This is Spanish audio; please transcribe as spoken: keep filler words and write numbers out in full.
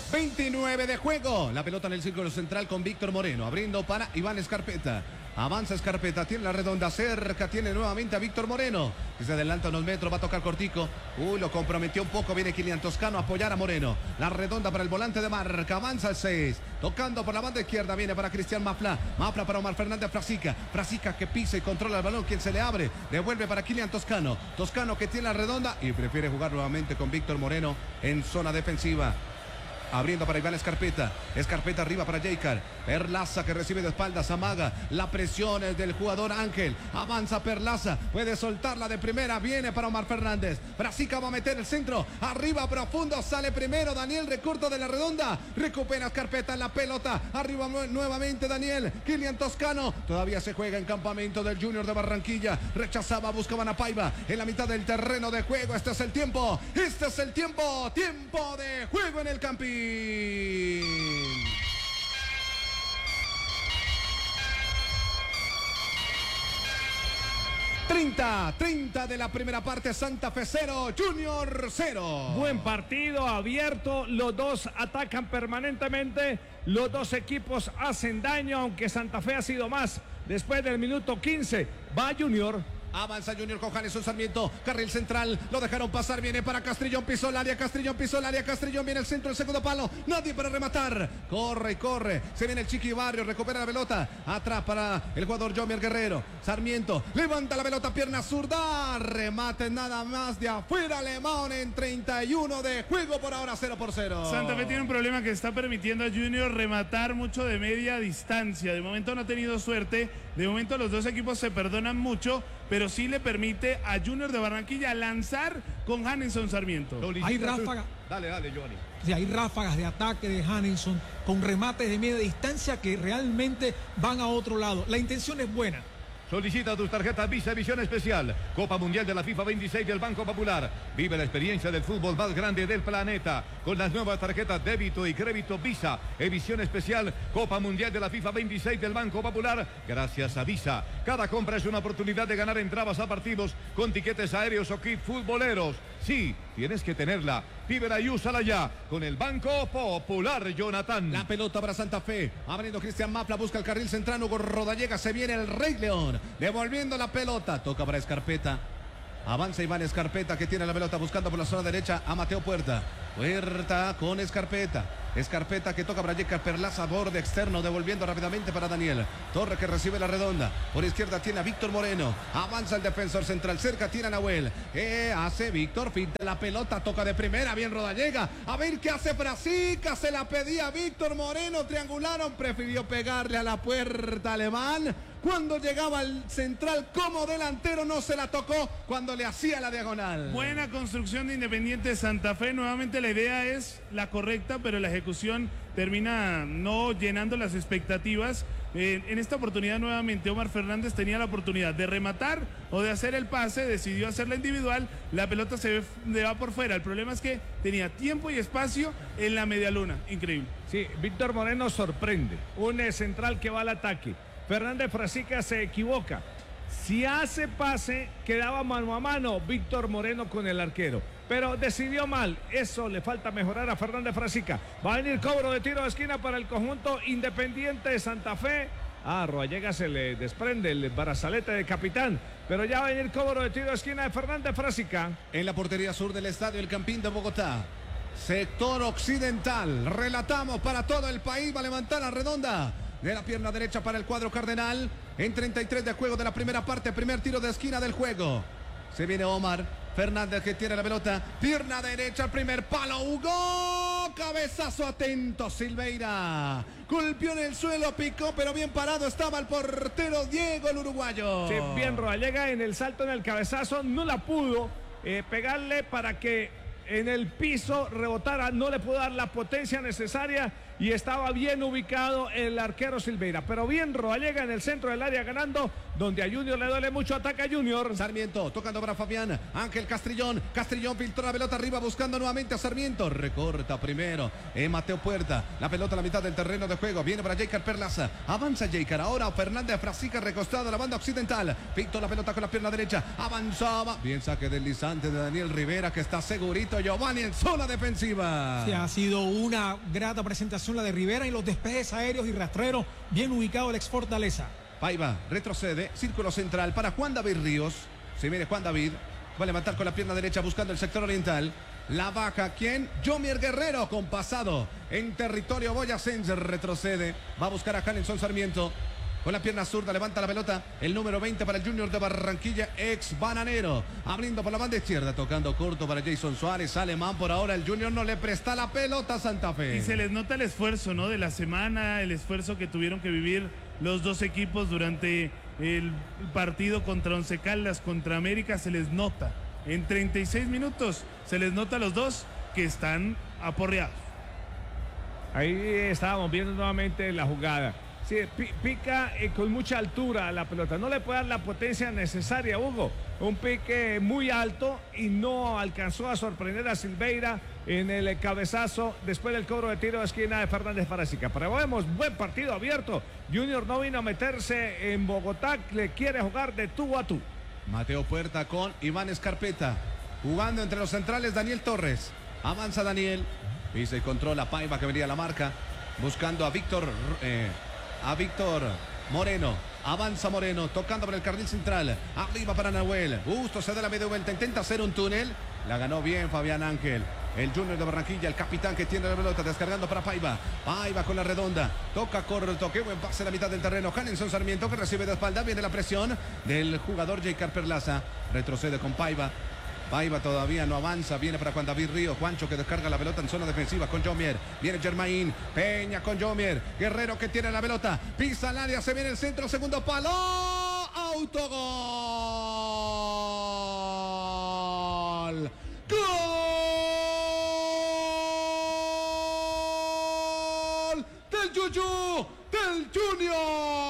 veintinueve de juego. La pelota en el círculo central con Víctor Moreno. Abriendo para Iván Escarpeta. Avanza Escarpeta, tiene la redonda cerca, tiene nuevamente a Víctor Moreno. Que se adelanta unos metros, va a tocar cortico. Uy, lo comprometió un poco, viene Kylian Toscano a apoyar a Moreno. La redonda para el volante de marca, avanza el seis. Tocando por la banda izquierda, viene para Cristian Mafla. Mafla para Omar Fernández Frasica. Frasica que pisa y controla el balón, quien se le abre. Devuelve para Kylian Toscano. Toscano que tiene la redonda y prefiere jugar nuevamente con Víctor Moreno en zona defensiva. Abriendo para Iván Escarpeta. Escarpeta arriba para Jaycar. Perlaza que recibe de espaldas. Amaga. La presión es del jugador Ángel. Avanza Perlaza. Puede soltarla de primera. Viene para Omar Fernández. Frasica va a meter el centro. Arriba profundo. Sale primero Daniel. Recorto de la redonda. Recupera Escarpeta en la pelota. Arriba nuevamente Daniel. Kylian Toscano. Todavía se juega en campamento del Junior de Barranquilla. Rechazaba. Buscaban a Paiva. En la mitad del terreno de juego. Este es el tiempo. Este es el tiempo. Tiempo de juego en el Campín. treinta, treinta de la primera parte, Santa Fe cero, Junior cero. Buen partido, abierto, los dos atacan permanentemente, los dos equipos hacen daño, aunque Santa Fe ha sido más. Después del minuto quince, va Junior. Avanza Junior con Janeson Sarmiento, carril central, lo dejaron pasar, viene para Castrillón, pisó el área, Castrillón pisó el área, Castrillón viene el centro, el segundo palo, nadie para rematar, corre y corre, se viene el Chiqui Barrio, recupera la pelota, atrás para el jugador Jomier Guerrero, Sarmiento, levanta la pelota, pierna zurda, remate nada más de afuera, Alemán en treinta y uno de juego, por ahora cero por cero. Santa Fe tiene un problema que está permitiendo a Junior rematar mucho de media distancia, de momento no ha tenido suerte, de momento los dos equipos se perdonan mucho, pero sí le permite a Junior de Barranquilla lanzar con Janeson Sarmiento. Hay ráfagas. Dale, dale, Johnny. Sí, hay ráfagas de ataque de Janeson con remates de media distancia que realmente van a otro lado. La intención es buena. Solicita tus tarjetas Visa Edición Especial. Copa Mundial de la FIFA veintiséis del Banco Popular. Vive la experiencia del fútbol más grande del planeta con las nuevas tarjetas débito y crédito Visa Edición Especial. Copa Mundial de la FIFA veintiséis del Banco Popular. Gracias a Visa. Cada compra es una oportunidad de ganar entradas a partidos con tiquetes aéreos o kit futboleros. Sí, tienes que tenerla. Vívela y úsala ya con el Banco Popular, Jonathan. La pelota para Santa Fe. Abriendo Cristian Mafla, busca el carril central. Hugo Rodallega, se viene el Rey León. Devolviendo la pelota. Toca para Escarpeta. Avanza Iván Escarpeta que tiene la pelota buscando por la zona derecha a Mateo Puerta. Puerta con Escarpeta. Escarpeta que toca para Jaycar Perlaza, borde externo, devolviendo rápidamente para Daniel. Torre que recibe la redonda. Por izquierda tiene a Víctor Moreno. Avanza el defensor central. Cerca tiene a Nahuel. ¿Qué hace Víctor? Finta la pelota, toca de primera. Bien Rodallega. A ver qué hace Frasica. Se la pedía Víctor Moreno. Triangularon. Prefirió pegarle a la puerta Alemán. Cuando llegaba al central como delantero no se la tocó cuando le hacía la diagonal. Buena construcción de Independiente Santa Fe. Nuevamente la idea es la correcta, pero la ejecución termina no llenando las expectativas. Eh, en esta oportunidad nuevamente Omar Fernández tenía la oportunidad de rematar o de hacer el pase, decidió hacerla individual, la pelota se ve, va por fuera. El problema es que tenía tiempo y espacio en la medialuna. Increíble. Sí, Víctor Moreno sorprende. Un central que va al ataque. Fernández Frasica se equivoca. Si hace pase, quedaba mano a mano Víctor Moreno con el arquero. Pero decidió mal. Eso le falta mejorar a Fernández Frasica. Va a venir cobro de tiro de esquina para el conjunto Independiente de Santa Fe. Ah, Rodallega se le desprende el brazalete de capitán. Pero ya va a venir cobro de tiro de esquina de Fernández Frasica. En la portería sur del estadio El Campín de Bogotá. Sector occidental. Relatamos para todo el país. Va a levantar la redonda de la pierna derecha para el cuadro cardenal. En treinta y tres de juego de la primera parte. Primer tiro de esquina del juego. Se viene Omar Fernández que tiene la pelota. Pierna derecha, primer palo. Hugo. Cabezazo atento. Silveira. Golpeó en el suelo, picó, pero bien parado estaba el portero Diego, el uruguayo. Sí, bien Rodallega en el salto, en el cabezazo. No la pudo eh, pegarle para que en el piso rebotara, no le pudo dar la potencia necesaria y estaba bien ubicado el arquero Silveira, pero bien Rodallega en el centro del área ganando, donde a Junior le duele mucho, ataca Junior. Sarmiento tocando para Fabián. Ángel Castrillón. Castrillón filtró la pelota arriba buscando nuevamente a Sarmiento. Recorta primero. Eh, Mateo Puerta. La pelota a la mitad del terreno de juego. Viene para Jeicar Perlaza. Avanza Jeicar. Ahora Fernández Frasica recostado a la banda occidental. Pictó la pelota con la pierna derecha. Avanzaba. Bien saque deslizante de Daniel Rivera que está segurito. Giovanni en zona defensiva. Sí, ha sido una grata presentación la de Rivera y los despejes aéreos y rastreros. Bien ubicado el ex Fortaleza. Paiva retrocede, círculo central para Juan David Ríos. Se viene Juan David, va a levantar con la pierna derecha buscando el sector oriental. La baja, ¿quién? Jomier Guerrero con pasado en territorio boyacense. Retrocede, va a buscar a Hanelson Sarmiento. Con la pierna zurda levanta la pelota. El número veinte para el Junior de Barranquilla, ex bananero. Abriendo por la banda izquierda, tocando corto para Jason Suárez. Alemán por ahora, el Junior no le presta la pelota a Santa Fe. Y se les nota el esfuerzo, ¿no? De la semana, el esfuerzo que tuvieron que vivir los dos equipos durante el partido contra Once Caldas, contra América. Se les nota. En treinta y seis minutos se les nota a los dos que están aporreados. Ahí estábamos viendo nuevamente la jugada. Sí, pica eh, con mucha altura la pelota. No le puede dar la potencia necesaria, Hugo. Un pique muy alto y no alcanzó a sorprender a Silveira en el cabezazo después del cobro de tiro de esquina de Fernández Frasica. Pero vemos, buen partido abierto. Junior no vino a meterse en Bogotá, le quiere jugar de tú a tú. Mateo Puerta con Iván Escarpeta. Jugando entre los centrales Daniel Torres. Avanza Daniel. Pisa y controla Paiva que venía a la marca. Buscando a Víctor... Eh, a Víctor Moreno. Avanza Moreno, tocando por el carril central. Arriba para Nahuel. Justo se da la media vuelta. Intenta hacer un túnel. La ganó bien Fabián Ángel. El Junior de Barranquilla, el capitán que tiene la pelota, descargando para Paiva. Paiva con la redonda. Toca corto. Qué buen pase a la mitad del terreno. Hanelson Sarmiento que recibe de espalda. Viene la presión del jugador Jeicar Perlaza. Retrocede con Paiva. Paiva todavía no avanza, viene para Juan David Ríos. Juancho que descarga la pelota en zona defensiva con Jomier. Viene Germain, Peña con Jomier. Guerrero que tiene la pelota, pisa el área, se viene el centro, segundo palo. Autogol. Gol del Yuyu, del Junior.